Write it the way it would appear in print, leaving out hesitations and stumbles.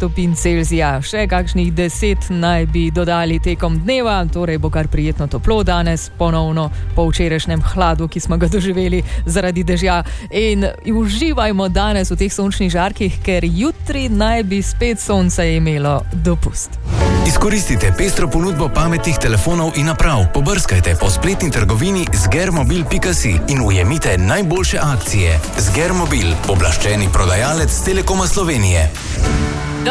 stopinj Celzija. Še kakšnih 10 naj bi dodali tekom dneva, torej bo kar prijetno toplo danes, ponovno po včerajšnjem hladu, ki smo ga doživeli zaradi dežja. In uživajmo danes v teh sončnih žarkih, ker jutri naj bi spet sonce imelo dopust. Izkoristite pestro ponudbo pametnih telefonov in naprav. Pobrskajte po spletni trgovini zgermobil.si in ujemite najboljše akcije. Zgermobil, pooblaščeni prodajalec Telekoma Slovenije.